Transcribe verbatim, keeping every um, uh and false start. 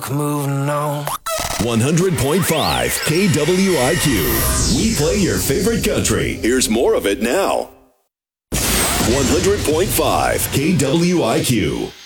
moving on. one hundred point five K W I Q. We play your favorite country. Here's more of it now. one hundred point five K W I Q.